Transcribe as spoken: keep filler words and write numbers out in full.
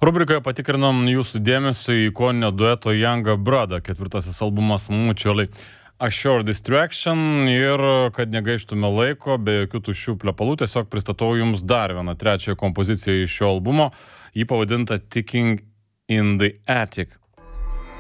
Rubrikoje patikrinom jūsų dėmesio į ikoninio dueto Younger Brother, ketvirtasis albumas Mutually Assured Distraction, ir kad negaištume laiko, be jokių tuščių plepalų, tiesiog pristatau jums dar vieną trečiąją kompoziciją iš šio albumo, jį pavadinta Ticking in the Attic.